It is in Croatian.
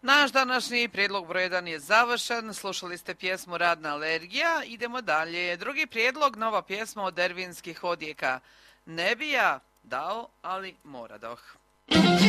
Naš današnji prijedlog broj 1 je završen. Slušali ste pjesmu Radna alergija. Idemo dalje. Drugi prijedlog, nova pjesma od Dervinskih odjeka. Ne bi ja dao, ali moradoh.